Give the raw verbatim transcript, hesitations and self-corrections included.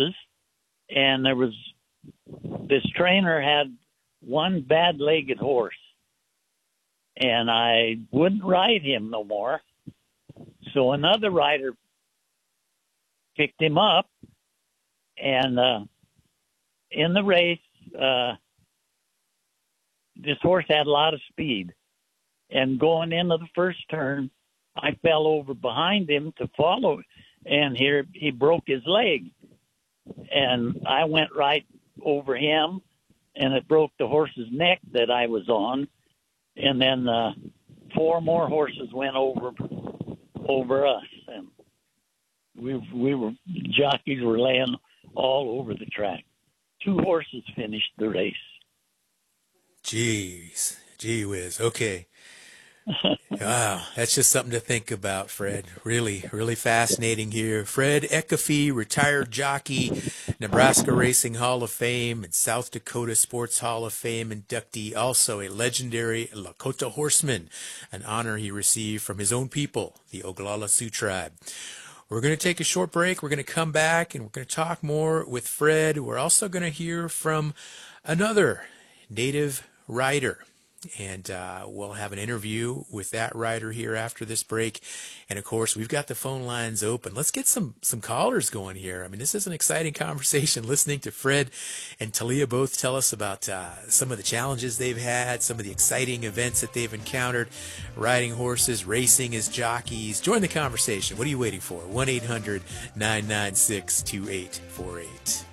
horses, and there was this trainer had one bad-legged horse, and I wouldn't ride him no more. So another rider picked him up, and uh, in the race, uh, this horse had a lot of speed. And going into the first turn, I fell over behind him to follow, and here he broke his leg. And I went right over him, and it broke the horse's neck that I was on. And then uh, four more horses went over over us, and we we were jockeys were laying all over the track. Two horses finished the race. Jeez, gee whiz. Okay. Wow, that's just something to think about, Fred. Really, really fascinating here. Fred Eckefe, retired jockey, Nebraska Racing Hall of Fame and South Dakota Sports Hall of Fame inductee, also a legendary Lakota horseman, an honor he received from his own people, the Oglala Sioux tribe. We're going to take a short break. We're going to come back, and we're going to talk more with Fred. We're also going to hear from another native rider. And uh, we'll have an interview with that rider here after this break. And, of course, we've got the phone lines open. Let's get some some callers going here. I mean, this is an exciting conversation, listening to Fred and Talia both tell us about uh, some of the challenges they've had, some of the exciting events that they've encountered, riding horses, racing as jockeys. Join the conversation. What are you waiting for? one eight hundred nine nine six two eight four eight.